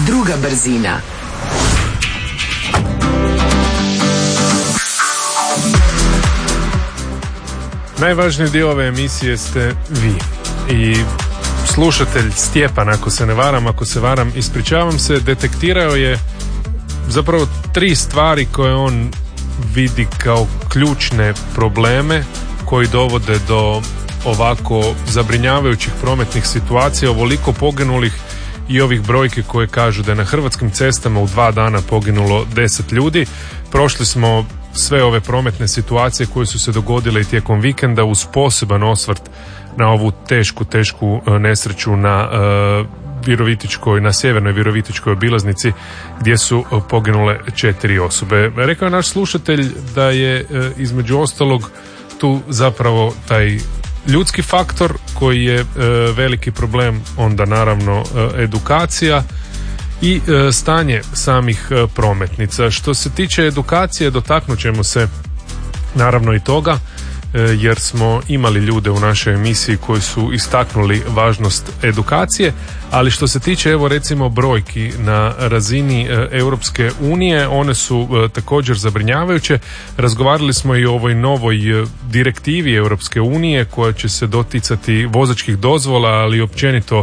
druga brzina. Najvažniji dio ove emisije ste vi i slušatelj Stjepan, ako se varam, ispričavam se, detektirao je zapravo 3 stvari koje on vidi kao ključne probleme koji dovode do ovako zabrinjavajućih prometnih situacija, ovoliko poginulih i ovih brojki koje kažu da je na hrvatskim cestama u 2 dana poginulo 10 ljudi. Prošli smo sve ove prometne situacije koje su se dogodile i tijekom vikenda uz poseban osvrt na ovu tešku nesreću na na sjevernoj Virovitičkoj obilaznici gdje su poginule 4 osobe. Rekao je naš slušatelj da je između ostalog tu zapravo taj ljudski faktor koji je veliki problem, onda naravno edukacija i stanje samih prometnica. Što se tiče edukacije, dotaknut ćemo se naravno i toga, jer smo imali ljude u našoj emisiji koji su istaknuli važnost edukacije, ali što se tiče evo recimo brojki na razini Europske unije, one su također zabrinjavajuće. Razgovarali smo i o ovoj novoj direktivi Europske unije koja će se doticati vozačkih dozvola, ali općenito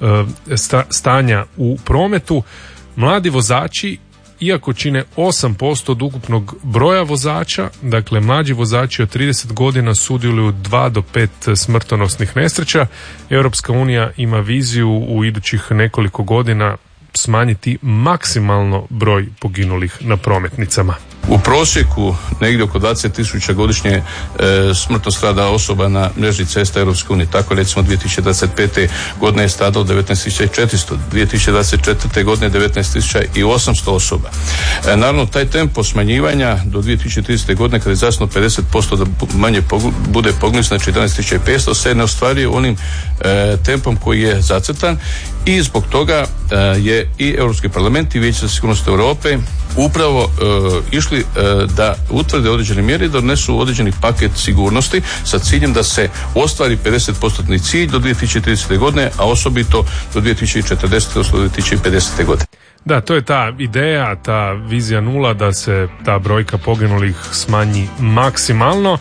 stanja u prometu. Mladi vozači, iako čine 8% od ukupnog broja vozača, dakle mlađi vozači od 30 godina sudjeluju 2 do 5 smrtonosnih nesreća. Europska unija ima viziju u idućih nekoliko godina smanjiti maksimalno broj poginulih na prometnicama. U prosjeku negdje oko 20.000 godišnje smrtno strada osoba na mreži cesta Europske unije. Tako recimo 2025. godine je stradalo 19.400, 2024. godine 19.800 osoba. Naravno, taj tempo smanjivanja do 2030. godine, kada je zasno 50% da manje bude poginulih, znači 11.500, se ne ostvaruje onim tempom koji je zacrtan i zbog toga je i Europski parlament i Vijeće za sigurnost Europe upravo išli da utvrde određene mjere i da donesu određeni paket sigurnosti sa ciljem da se ostvari 50% cilj do 2030. godine, a osobito do 2040. odnosno 2050. godine. Da, to je ta ideja, ta vizija nula, da se ta brojka poginulih smanji maksimalno.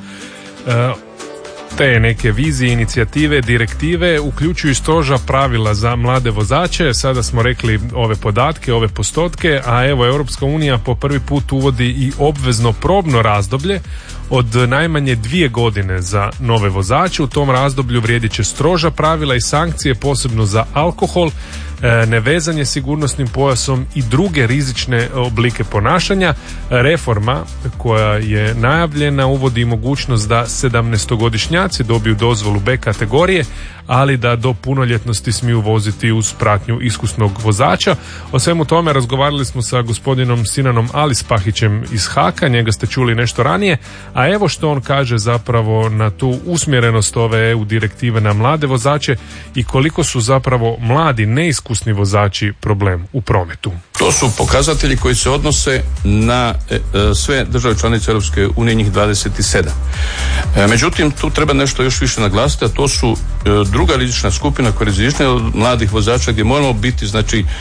Te neke vizije, inicijative, direktive uključuju stroža pravila za mlade vozače. Sada smo rekli ove podatke, ove postotke, a evo Europska unija po prvi put uvodi i obvezno probno razdoblje od najmanje 2 godine za nove vozače. U tom razdoblju vrijedit će stroža pravila i sankcije, posebno za alkohol, nevezanje sigurnosnim pojasom i druge rizične oblike ponašanja. Reforma koja je najavljena uvodi mogućnost da 17-godišnjaci dobiju dozvolu B kategorije, ali da do punoljetnosti smiju voziti uz pratnju iskusnog vozača. O svemu tome razgovarali smo sa gospodinom Sinanom Alispahićem iz Haka, njega ste čuli nešto ranije, a evo što on kaže zapravo na tu usmjerenost ove EU direktive na mlade vozače i koliko su zapravo mladi neiskusni vozači problem u prometu. To su pokazatelji koji se odnose na sve države članice Europske unije, njih 27. Međutim, tu treba nešto još više naglasiti, a to su druga rizična skupina koja je rizičnija od mladih vozača, gdje moramo biti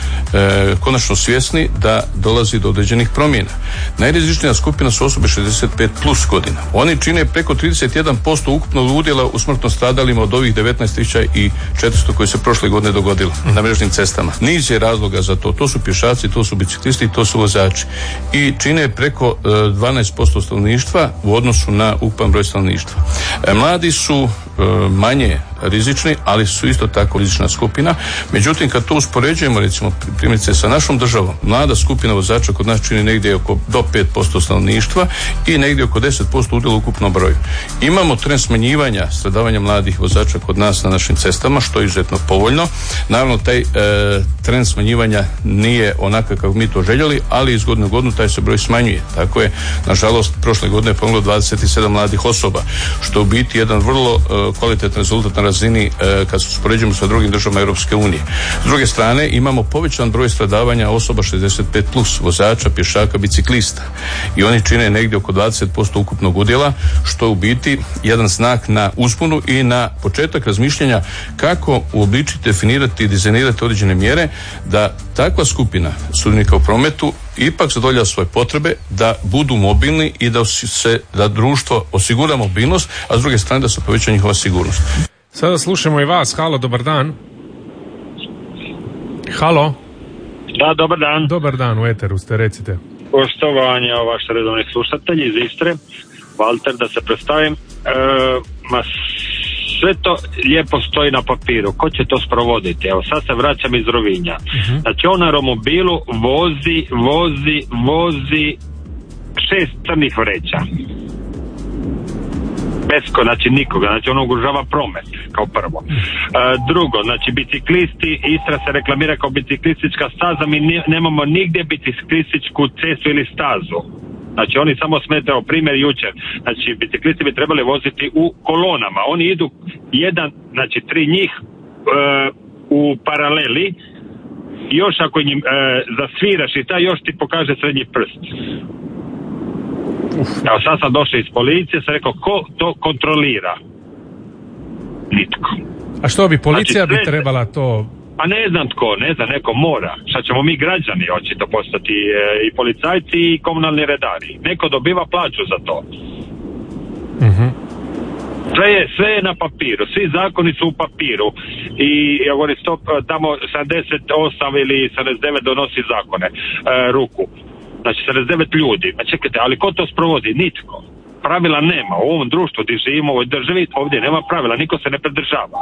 konačno svjesni da dolazi do određenih promjena. Najrizičnija skupina su osobe 65 plus godina. Oni čine preko 31% ukupnog udjela u smrtno stradalima od ovih 19.400 koji se prošle godine dogodilo na mrežnim cestama. Niz je razloga za to. To su pješaci, to su biciklisti, to su vozači. I čine preko 12% stanovništva u odnosu na ukupan broj stanovništva. Mladi su manje rizični, ali su isto tako rizična skupina. Međutim, kad to uspoređujemo recimo primjerice sa našom državom, mlada skupina vozača kod nas čini negdje oko do 5% stanovništva i negdje oko 10% udjela u ukupnom broju. Imamo trend smanjivanja stradavanja mladih vozača kod nas na našim cestama, što je izuzetno povoljno. Naravno, taj trend smanjivanja nije onakav kako mi to željeli, ali iz godine u godinu taj se broj smanjuje. Tako je, nažalost, prošle godine je poginulo 27 mladih osoba, što u biti jedan vrlo kvalitetan rezultat na razini kad se uspoređujemo sa drugim državama Europske unije. S druge strane, imamo povećan broj stradavanja osoba 65+, vozača, pješaka, biciklista. I oni čine negdje oko 20% ukupnog udjela, što je u biti jedan znak na usponu i na početak razmišljanja kako uobličiti, definirati i dizajnirati određene mjere da takva skupina sudionika u prometu ipak zadovoljava svoje potrebe, da budu mobilni i da društvo osigura mobilnost, a s druge strane da se poveća njihova sigurnost. Sada slušamo i vas. Halo, dobar dan. Halo. Da, dobar dan. Dobar dan, u eteru ste, recite. Poštovanje, vaš redovni slušatelj iz Istre, Valter, da se predstavim. Sve to lijepo stoji na papiru. Ko će to sprovoditi? Evo, sad se vraćam iz Rovinja. Znači, on na romobilu vozi 6 crnih vreća. Besko, znači nikoga, znači on ugrožava promet kao prvo. Drugo, znači biciklisti, Istra se reklamira kao biciklistička staza, mi nemamo nigdje biciklističku cestu ili stazu. Znači oni samo smetaju, primjer jučer, znači biciklisti bi trebali voziti u kolonama, oni idu znači 3 njih u paraleli, još ako njim zasviraš i taj još ti pokaže srednji prst. Evo sad sam došao iz policije, sam rekao ko to kontrolira? Nitko. A što bi policija znači, bi trebala to? Pa ne znam tko, neko mora. Šta ćemo mi građani očito postati i policajci i komunalni redari. Neko dobiva plaću za to. Uh-huh. Sve je na papiru, svi zakoni su u papiru i ja govorim tamo 78 ili 79 donosi zakone, ruku. Znači 79 ljudi. A čekajte, ali ko to sprovodi? Nitko. Pravila nema. U ovom društvu gdje živimo, u ovoj državi, ovdje nema pravila. Niko se ne pridržava.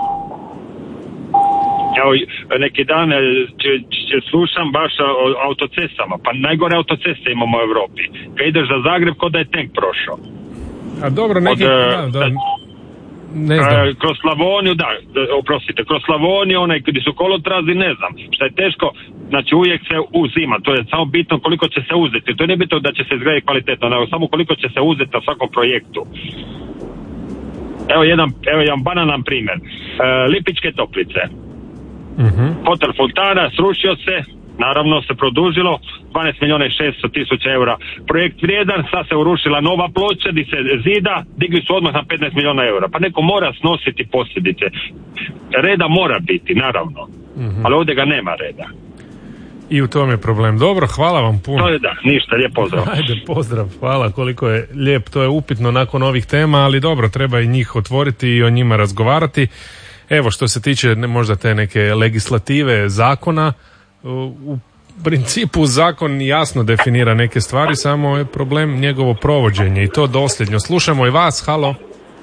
Evo, neki dan slušam baš o autocestama. Pa najgore autoceste imamo u Europi. Kad ideš za Zagreb, ko da je tank prošao. A dobro, neki... Ne znam. Kroz Slavoniju, kroz Slavoniju, gdje su kolotrazi, ne znam. Šta je teško, znači uvijek se uzima, to je samo bitno koliko će se uzeti. To je ne bitno da će se izgraditi kvalitetno, nego samo koliko će se uzeti na svakom projektu. Evo jedan banalan primjer. Lipičke Toplice. Uh-huh. Hotel Fontana srušio se, naravno se produžilo, 12.600.000 eura. Projekt vrijedan, sad se urušila nova ploča gdje se zida, digli su odmah na 15 milijuna eura. Pa neko mora snositi posljedice. Reda mora biti, naravno. Uh-huh. Ali ovdje ga nema reda. I u tom je problem. Dobro, hvala vam puno. To je ništa, lijep pozdrav. Ajde, pozdrav, hvala, koliko je lijep, to je upitno nakon ovih tema, ali dobro, treba i njih otvoriti i o njima razgovarati. Evo, što se tiče možda te neke legislative zakona, u principu zakon jasno definira neke stvari, samo je problem njegovo provođenje i to dosljedno. Slušamo i vas, halo.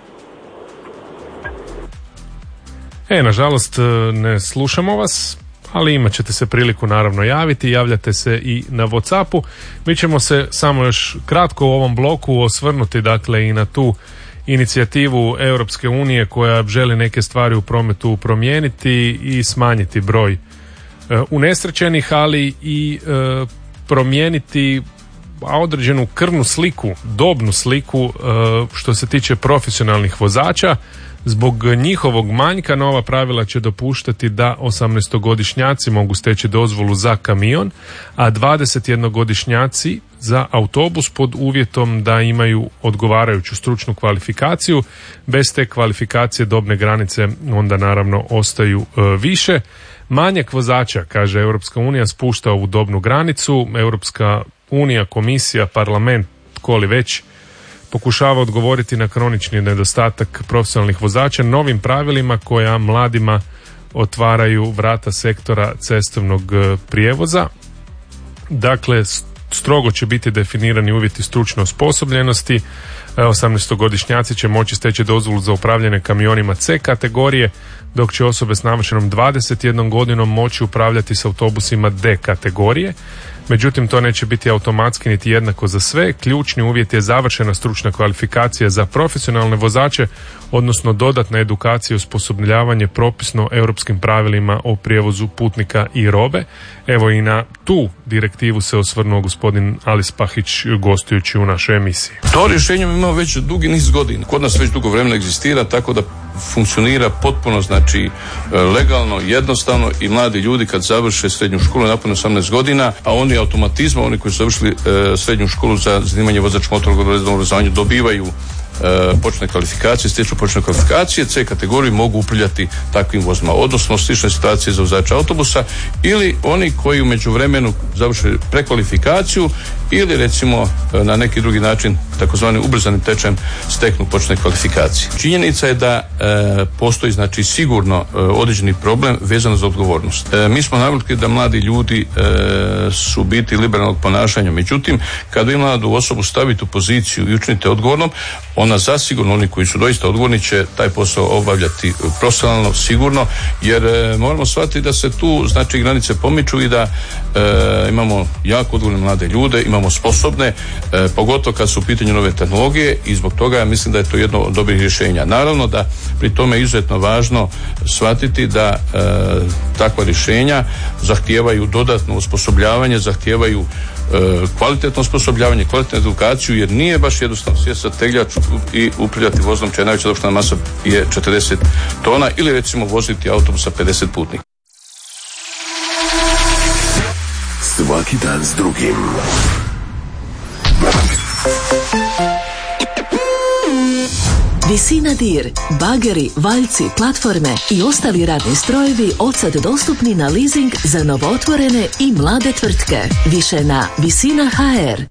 Nažalost ne slušamo vas, ali imat ćete se priliku naravno javiti, javljate se i na WhatsAppu. Mi ćemo se samo još kratko u ovom bloku osvrnuti dakle i na tu inicijativu Europske unije koja želi neke stvari u prometu promijeniti i smanjiti broj unesrećenih, ali i promijeniti određenu krvnu sliku, dobnu sliku što se tiče profesionalnih vozača. Zbog njihovog manjka nova pravila će dopuštati da 18-godišnjaci mogu steći dozvolu za kamion, a 21-godišnjaci za autobus pod uvjetom da imaju odgovarajuću stručnu kvalifikaciju. Bez te kvalifikacije dobne granice onda naravno ostaju više. Manjak vozača, kaže Europska unija, spušta ovu dobnu granicu. Europska unija, komisija, parlament, tko li već, pokušava odgovoriti na kronični nedostatak profesionalnih vozača novim pravilima koja mladima otvaraju vrata sektora cestovnog prijevoza. Dakle, strogo će biti definirani uvjeti stručne osposobljenosti. 18-godišnjaci će moći steći dozvolu za upravljanje kamionima C kategorije, dok će osobe s navršenom 21 godinom moći upravljati s autobusima D kategorije. Međutim, to neće biti automatski niti jednako za sve. Ključni uvjet je završena stručna kvalifikacija za profesionalne vozače, odnosno dodatna edukacija i osposobljavanje propisno europskim pravilima o prijevozu putnika i robe. Evo i na tu direktivu se osvrnuo gospodin Alis Pahić gostujući u našoj emisiji. To rješenje imamo već dugi niz godina. Kod nas već dugo vremena egzistira, tako da funkcionira potpuno, znači legalno, jednostavno i mladi ljudi kad završe srednju školu napune 18 godina, a oni automatizmom, oni koji su završili srednju školu za zanimanje vozač motornog obveznog obrazovanja dobivaju početne kvalifikacije, stječu početne kvalifikacije, C kategoriju mogu upravljati takvim vozilima, odnosno slične situacije za vozača autobusa ili oni koji u međuvremenu završe prekvalifikaciju ili recimo na neki drugi način takozvani ubrzanim tečajem steknu početne kvalifikacije. Činjenica je da postoji znači sigurno određeni problem vezano za odgovornost. Mi smo navikli da mladi ljudi su biti liberalnog ponašanja, međutim kad vi mladu osobu stavite u poziciju i učinite odgovornom, ona zasigurno, oni koji su doista odgovorni će taj posao obavljati profesionalno, sigurno, jer moramo shvatiti da se tu znači granice pomiču i da imamo jako odgovorne mlade ljude, imamo sposobne, pogotovo kad su u pitanju nove tehnologije i zbog toga ja mislim da je to jedno od dobrih rješenja. Naravno da pri tome je izuzetno važno shvatiti da takva rješenja zahtijevaju dodatno osposobljavanje, zahtijevaju kvalitetno osposobljavanje, kvalitetnu edukaciju, jer nije baš jednostavno sjesti za tegljač i upravljati vozilom čija najveća dopuštena masa je 40 tona ili recimo voziti autobus sa 50 putnika. Svaki dan s drugim. Visina dir, bageri, valjci, platforme i ostali radni strojevi odsad dostupni na leasing za novootvorene i mlade tvrtke. Više na Visina HR.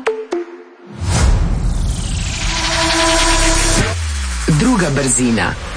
Druga brzina.